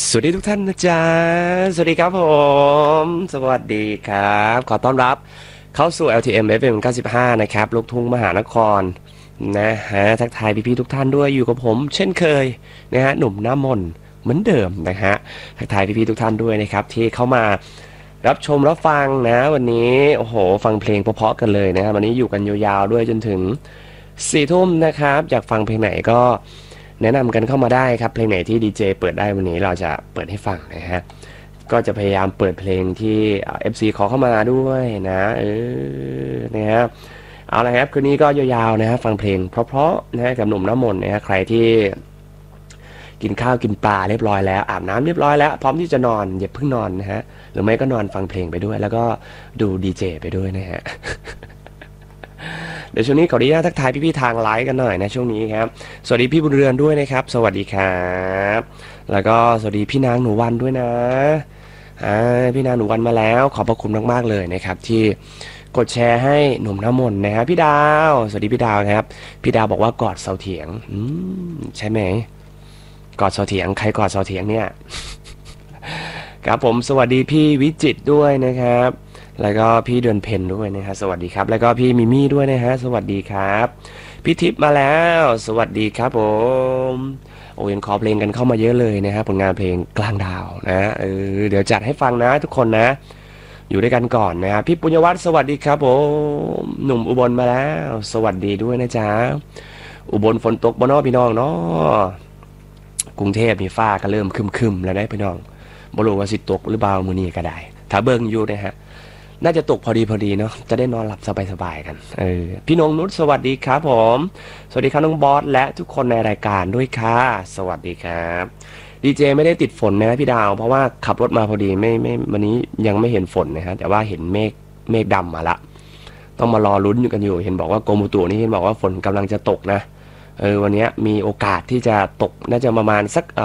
สวัสดีทุกท่านนะจ๊ะสวัสดีครับผมสวัสดีครับขอต้อนรับเข้าสู่ LTM FM 95นะครับลูกทุ่งมหานครนะฮะทักทายพี่ๆทุกท่านด้วยอยู่กับผมเช่นเคยนะฮะหนุ่มหน้ามนต์เหมือนเดิมนะฮะทักทายพี่ๆทุกท่านด้วยนะครับที่เข้ามารับชมรับฟังนะวันนี้โอ้โหฟังเพลงเพราะๆกันเลยนะครับวันนี้อยู่กันยาวๆด้วยจนถึง4 ทุ่มนะครับอยากฟังเพลงไหนก็แนะนำกันเข้ามาได้ครับเพลงไหนที่ดีเจเปิดได้วันนี้เราจะเปิดให้ฟังนะฮะก็จะพยายามเปิดเพลงที่FC ขอเข้ามาด้วยนะนะครับเอาละครับคืนนี้ก็ยาวๆนะฮะฟังเพลงเพราะๆนะฮะกับหนุ่มน้ำมนต์นะฮะใครที่กินข้าวกินปลาเรียบร้อยแล้วอาบน้ำเรียบร้อยแล้วพร้อมที่จะนอนอย่าเพิ่งนอนนะฮะหรือไม่ก็นอนฟังเพลงไปด้วยแล้วก็ดูดีเจไปด้วยนะฮะ เดี๋ยวช่วงนี้ขออนุญาตทักทายพี่ๆทางไลฟ์กันหน่อยนะช่วงนี้ครับสวัสดีพี่บุญเรือนด้วยนะครับสวัสดีครับแล้วก็สวัสดีพี่นางหนูวันด้วยนะพี่นางหนูวันมาแล้วขอบพระคุณมากๆเลยนะครับที่กดแชร์ให้หนุ่มน้ำมนต์นะครับพี่ดาวสวัสดีพี่ดาวครับพี่ดาวบอกว่ากอดเสาเถียงใช่ไหมกอดเสาเถียงใครกอดเสาเถียงเนี่ยครับผมสวัสดีพี่วิจิตรด้วยนะครับแล้วก็พี่เดือนเพ็ญด้วยนะฮะสวัสดีครับแล้วก็พี่มิมี่ด้วยนะฮะสวัสดีครับพี่ทิพย์มาแล้วสวัสดีครับผมโอ้ยังขอเพลงกันเข้ามาเยอะเลยนะครับผลงานเพลงกลางดาวนะเดี๋ยวจัดให้ฟังนะทุกคนนะอยู่ด้วยกันก่อนนะครับพี่ปุญญวัฒน์สวัสดีครับผมหนุ่มอุบลมาแล้วสวัสดีด้วยนะจ๊ะอุบลฝนตกบ่เนาะพี่น้องเนาะกรุงเทพมีฟ้าก็เริ่มครึมๆแล้วได้พี่น้องบ่รู้ว่าสิตกหรือเปล่ามื้อนี้ก็ได้ถ้าเบิ่งอยู่นะฮะน่าจะตกพอดีเนาะจะได้นอนหลับสบายๆกันพี่นงนุชสวัสดีครับผมสวัสดีครับน้องบอสและทุกคนในรายการด้วยค่ะสวัสดีครับดีเจไม่ได้ติดฝนนะพี่ดาวเพราะว่าขับรถมาพอดีไม่วันนี้ยังไม่เห็นฝนนะฮะแต่ว่าเห็นเมฆดำมาละต้องมารอลุ้นอยู่กันอยู่เห็นบอกว่ากรมอุตุนี่เห็นบอกว่าฝนกำลังจะตกนะวันนี้มีโอกาสที่จะตกน่าจะประมาณสัก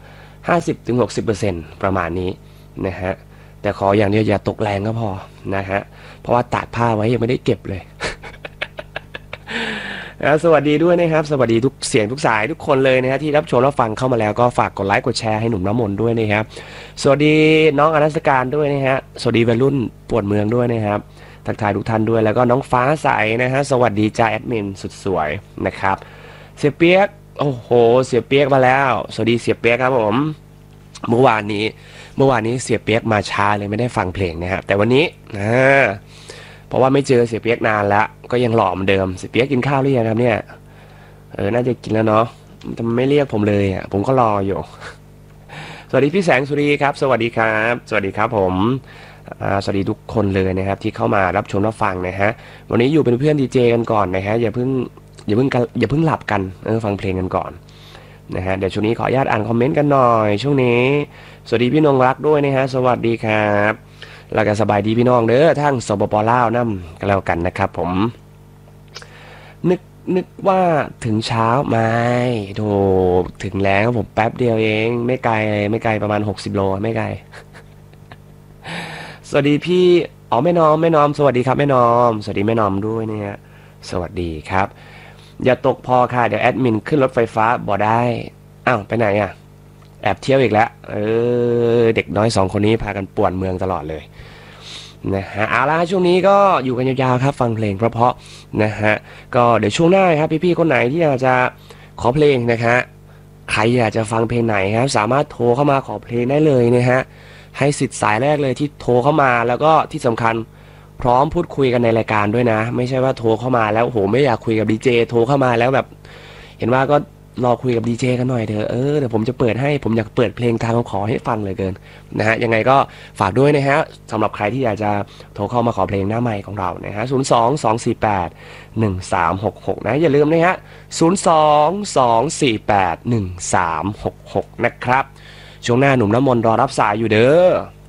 50-60%ประมาณนี้นะฮะแต่ขออย่างเดียวอย่าตกแรงก็พอนะฮะเพราะว่าตากผ้าไว้ยังไม่ได้เก็บเลย สวัสดีด้วยนะครับสวัสดีทุกเสียงทุกสายทุกคนเลยนะฮะที่รับชมรับฟังเข้ามาแล้วก็ฝากกดไลค์กดแชร์ให้หนุ่มน้ำมนต์ด้วยนะครับสวัสดีน้องอนัสการด้วยนะฮะสวัสดีวัยรุ่นปวดเมืองด้วยนะครับทักทายทุกท่านด้วยแล้วก็น้องฟ้าใสนะฮะสวัสดีจ้าแอดมินสุดสวยนะครับเสียเปียกโอ้โหเสียเปียกมาแล้วสวัสดีเสียเปียกครับผมเมื่อวานนี้เสียเปียกมาช้าเลยไม่ได้ฟังเพลงนะครับแต่วันนี้เพราะว่าไม่เจอเสียเปียกนานแล้วก็ยังหล่อเหมือนเดิมเสียเปียกกินข้าวหรือยังครับเนี่ยน่าจะกินแล้วเนาะทำไมไม่เรียกผมเลยอ่ะผมก็รออยู่สวัสดีพี่แสงสุรีครับสวัสดีครับสวัสดีครับผมสวัสดีทุกคนเลยนะครับที่เข้ามารับชมรับฟังนะฮะวันนี้อยู่เป็นเพื่อนดีเจกันก่อนนะฮะอย่าเพิ่งหลับกันฟังเพลงกันก่อนนะฮะเดี๋ยวช่วงนี้ขออนุญาตอ่านคอมเมนต์กันหน่อยช่วงนี้สวัสดีพี่นงรักด้วยนะฮะสวัสดีครับแล้วก็สบายดีพี่น้องเด้อทั้งสปปลาวนั่ก็แล้วกันนะครับผมนึกว่าถึงเช้าไม่โธ่ถึงแล้วผมแป๊บเดียวเองไม่ไกลประมาณ60 โลไม่ไกล สวัสดีพี่แม่นอมสวัสดีครับแม่นอมสวัสดีแม่นอมด้วยนะฮะสวัสดีครับอย่าตกพอค่ะเดี๋ยวแอดมินขึ้นรถไฟฟ้าบ่ได้อ้าวไปไหนอ่ะแอบเที่ยวอีกแล้วเด็กน้อย2 คนนี้พากันป่วนเมืองตลอดเลยนะฮะเอาละช่วงนี้ก็อยู่กันยาวๆครับฟังเพลงเพราะๆนะฮะก็เดี๋ยวช่วงหน้าครับพี่ๆคนไหนที่อยากจะขอเพลงนะฮะใครอยากจะฟังเพลงไหนครับสามารถโทรเข้ามาขอเพลงได้เลยนะฮะให้สิทธิ์สายแรกเลยที่โทรเข้ามาแล้วก็ที่สำคัญพร้อมพูดคุยกันในรายการด้วยนะไม่ใช่ว่าโทรเข้ามาแล้วโหไม่อยากคุยกับดีเจโทรเข้ามาแล้วแบบเห็นว่าก็รอคุยกับดีเจกันหน่อยเถอะเดี๋ยวผมจะเปิดให้ผมอยากเปิดเพลงทางขอให้ฟังเลยเกินนะฮะยังไงก็ฝากด้วยนะฮะสำหรับใครที่อยากจะโทรเข้ามาขอเพลงหน้าใหม่ของเรานะฮะ02-248-1366นะอย่าลืมนะฮะ02-248-1366นะครับช่วงหน้าหนุ่มน้ำมนต์รอรับสายอยู่เด้อ